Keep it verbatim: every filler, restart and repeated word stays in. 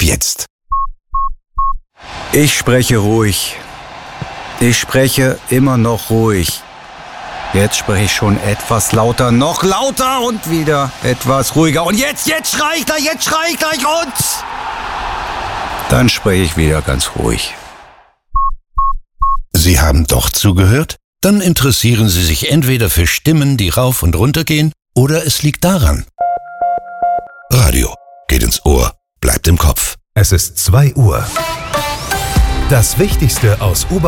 jetzt. Ich spreche ruhig. Ich spreche immer noch ruhig. Jetzt spreche ich schon etwas lauter, noch lauter und wieder etwas ruhiger. Und jetzt, jetzt schrei ich gleich, jetzt schrei ich gleich und... Dann spreche ich wieder ganz ruhig. Sie haben doch zugehört? Dann interessieren Sie sich entweder für Stimmen, die rauf und runter gehen, oder es liegt daran. Radio geht ins Ohr, bleibt im Kopf. Es ist zwei Uhr. Das Wichtigste aus Ober